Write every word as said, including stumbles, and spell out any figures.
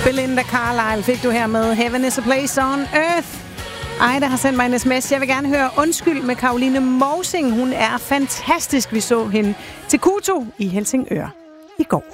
Belinda Carlisle fik du her med Heaven is a Place on Earth. Ej, der har sendt mig en sms. Jeg vil gerne høre Undskyld med Caroline Mosing. Hun er fantastisk. Vi så hende til Kuto i Helsingør i går.